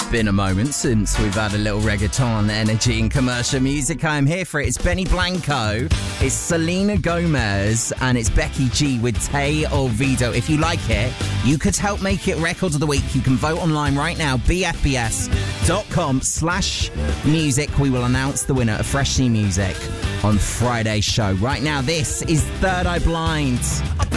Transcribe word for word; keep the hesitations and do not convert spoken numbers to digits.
Been a moment since we've had a little reggaeton energy in commercial music. I'm here for it. It's Benny Blanco, it's Selena Gomez, and it's Becky G with Te Olvido. If you like it, you could help make it Record of the Week. You can vote online right now, bfbs.com slash music. We will announce the winner of Fresh New Music on Friday's show. Right now, this is Third Eye Blind.